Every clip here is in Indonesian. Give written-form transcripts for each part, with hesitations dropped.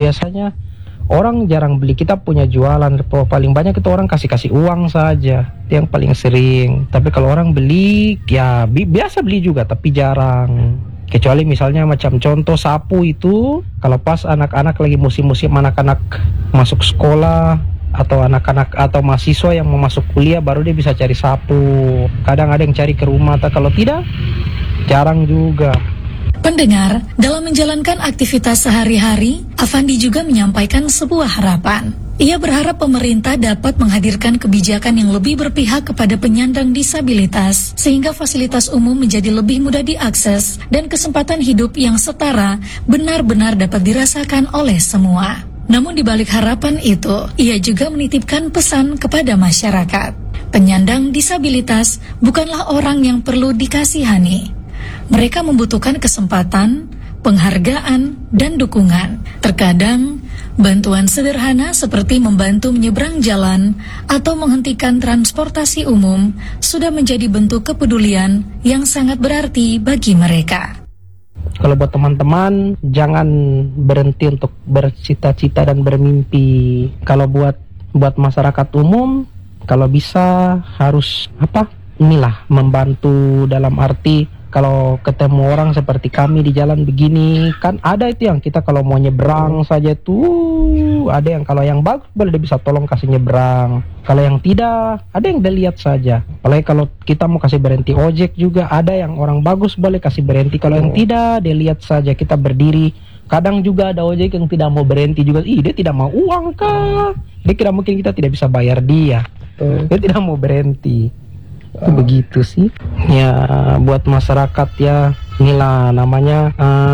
biasanya orang jarang beli. Kita punya jualan, paling banyak itu orang kasih uang saja, itu yang paling sering. Tapi kalau orang beli, ya biasa beli juga, tapi jarang. Kecuali misalnya macam contoh sapu itu, kalau pas anak-anak lagi musim-musim anak-anak masuk sekolah, atau anak-anak atau mahasiswa yang mau masuk kuliah, baru dia bisa cari sapu. Kadang ada yang cari ke rumah, atau kalau tidak, jarang juga. Pendengar, dalam menjalankan aktivitas sehari-hari, Afandi juga menyampaikan sebuah harapan. Ia berharap pemerintah dapat menghadirkan kebijakan yang lebih berpihak kepada penyandang disabilitas, sehingga fasilitas umum menjadi lebih mudah diakses dan kesempatan hidup yang setara benar-benar dapat dirasakan oleh semua. Namun di balik harapan itu, ia juga menitipkan pesan kepada masyarakat. Penyandang disabilitas bukanlah orang yang perlu dikasihani. Mereka membutuhkan kesempatan, penghargaan, dan dukungan. Terkadang, bantuan sederhana seperti membantu menyeberang jalan atau menghentikan transportasi umum sudah menjadi bentuk kepedulian yang sangat berarti bagi mereka. Kalau buat teman-teman, jangan berhenti untuk bercita-cita dan bermimpi. Kalau buat masyarakat umum, kalau bisa harus inilah membantu dalam arti kalau ketemu orang seperti kami di jalan begini, kan ada itu yang kita kalau mau nyebrang saja tuh, ada yang kalau yang bagus boleh dia bisa tolong kasih nyebrang. Kalau yang tidak, ada yang dia lihat saja. Apalagi kalau kita mau kasih berhenti ojek juga, ada yang orang bagus boleh kasih berhenti. Kalau yang tidak, dia lihat saja kita berdiri. Kadang juga ada ojek yang tidak mau berhenti juga. Dia tidak mau uang kah? Dia kira mungkin kita tidak bisa bayar dia. Dia tidak mau berhenti. Begitu sih. Ya buat masyarakat ya, inilah namanya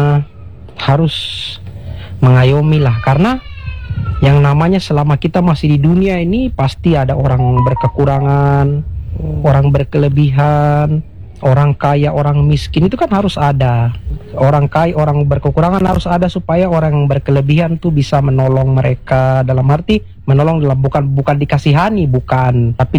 harus mengayomi lah. Karena yang namanya selama kita masih di dunia ini pasti ada orang berkekurangan, orang berkelebihan, orang kaya, orang miskin, itu kan harus ada. Orang kaya, orang berkekurangan harus ada supaya orang yang berkelebihan tuh bisa menolong mereka. Dalam arti menolong dalam bukan dikasihani, bukan, tapi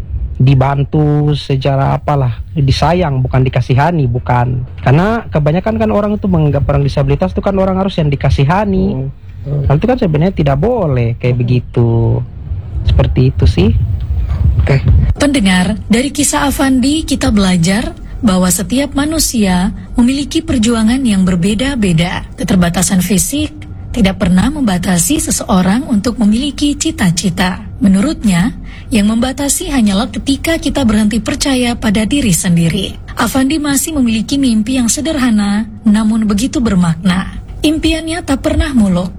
dibantu secara disayang, bukan dikasihani, bukan. Karena kebanyakan kan orang itu menganggap orang disabilitas itu kan orang harus yang dikasihani. Itu kan sebenarnya tidak boleh kayak begitu. Seperti itu sih. Oke. Pendengar, dari kisah Afandi kita belajar bahwa setiap manusia memiliki perjuangan yang berbeda-beda. Keterbatasan fisik tidak pernah membatasi seseorang untuk memiliki cita-cita. Menurutnya, yang membatasi hanyalah ketika kita berhenti percaya pada diri sendiri. Afandi masih memiliki mimpi yang sederhana, namun begitu bermakna. Impiannya tak pernah muluk.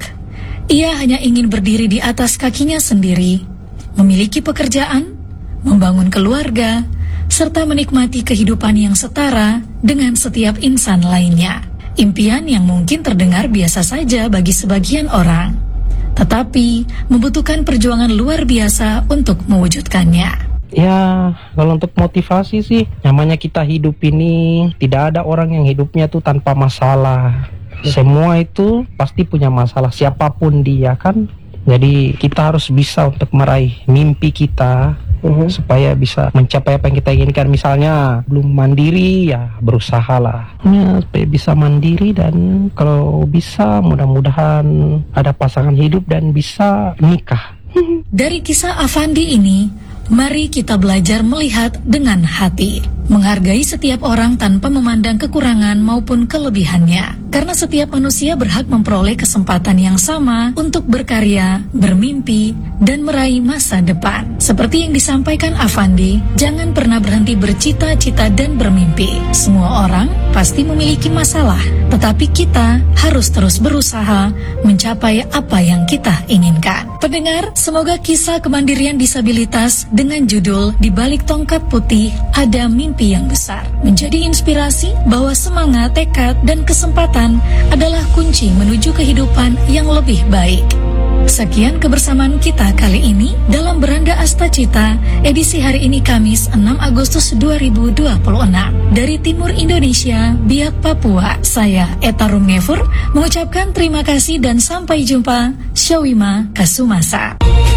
Ia hanya ingin berdiri di atas kakinya sendiri, memiliki pekerjaan, membangun keluarga, serta menikmati kehidupan yang setara dengan setiap insan lainnya. Impian yang mungkin terdengar biasa saja bagi sebagian orang, tetapi membutuhkan perjuangan luar biasa untuk mewujudkannya. Ya, kalau untuk motivasi sih, namanya kita hidup ini tidak ada orang yang hidupnya tuh tanpa masalah. Semua itu pasti punya masalah, siapapun dia kan. Jadi kita harus bisa untuk meraih mimpi kita, supaya bisa mencapai apa yang kita inginkan. Misalnya belum mandiri, ya berusahalah ya, supaya bisa mandiri. Dan kalau bisa mudah-mudahan ada pasangan hidup dan bisa nikah. Dari kisah Afandi ini, mari kita belajar melihat dengan hati, menghargai setiap orang tanpa memandang kekurangan maupun kelebihannya. Karena setiap manusia berhak memperoleh kesempatan yang sama untuk berkarya, bermimpi, dan meraih masa depan. Seperti yang disampaikan Afandi, jangan pernah berhenti bercita-cita dan bermimpi. Semua orang pasti memiliki masalah, tetapi kita harus terus berusaha mencapai apa yang kita inginkan. Pendengar, semoga kisah kemandirian disabilitas dengan judul Di Balik Tongkat Putih Ada Mimpi Yang Besar menjadi inspirasi bahwa semangat, tekad, dan kesempatan adalah kunci menuju kehidupan yang lebih baik. Sekian kebersamaan kita kali ini dalam Beranda Astacita edisi hari ini Kamis 6 Agustus 2026 dari Timur Indonesia, Biak Papua. Saya Eta Rumngefur mengucapkan terima kasih dan sampai jumpa. Syawima Kasumasa.